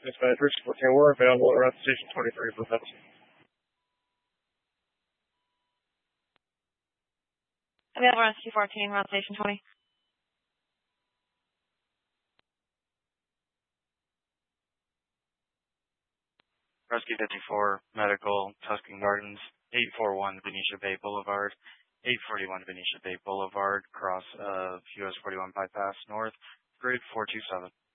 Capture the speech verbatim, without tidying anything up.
Dispatch Rescue fourteen, we're available around Station twenty-three for medicine. Available Rescue fourteen, around Station twenty. Rescue fifty-four, Medical, Tuscan Gardens, eight forty-one Benicia Bay Boulevard, eight forty-one Benicia Bay Boulevard, cross of U S forty-one bypass north, grid four two seven.